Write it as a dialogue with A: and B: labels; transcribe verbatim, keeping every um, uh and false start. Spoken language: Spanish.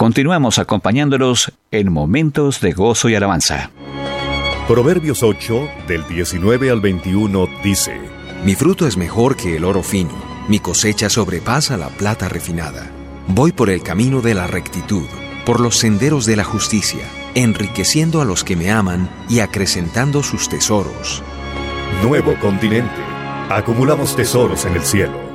A: Continuamos acompañándolos en momentos de gozo y alabanza.
B: Proverbios ocho, del diecinueve al veintiuno, dice:
C: Mi fruto es mejor que el oro fino, mi cosecha sobrepasa la plata refinada. Voy por el camino de la rectitud, por los senderos de la justicia, enriqueciendo a los que me aman y acrecentando sus tesoros.
B: Nuevo continente. Acumulamos tesoros en el cielo.